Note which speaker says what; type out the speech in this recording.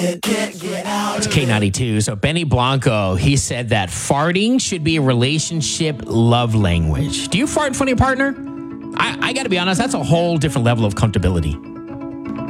Speaker 1: It's K92. So Benny Blanco, he said that farting should be a relationship love language. Do you fart in front of your partner? I got to be honest, that's a whole different level of comfortability.